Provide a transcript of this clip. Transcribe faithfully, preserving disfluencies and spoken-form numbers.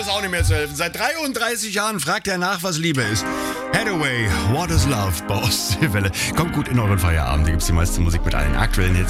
ist auch nicht mehr zu helfen. Seit dreiunddreißig Jahren fragt er nach, was Liebe ist. Hathaway, What is Love bei Ostseewelle. Kommt gut in euren Feierabend. Da gibt's die meiste Musik mit allen aktuellen Hits.